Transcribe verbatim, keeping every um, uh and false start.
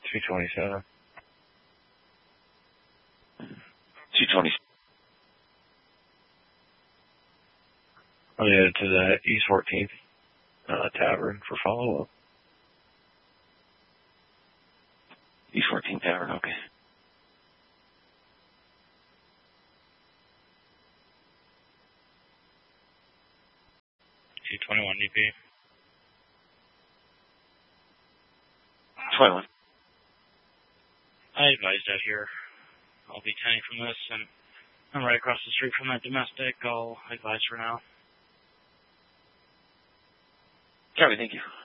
two twenty-seven. two twenty. I'm headed to the East fourteenth uh, Tavern for follow-up. East fourteenth Tavern, okay. two twenty-one D P. twenty-one. I advised out here. I'll be tenning from this, and I'm right across the street from that domestic. I'll advise for now. Copy, thank you.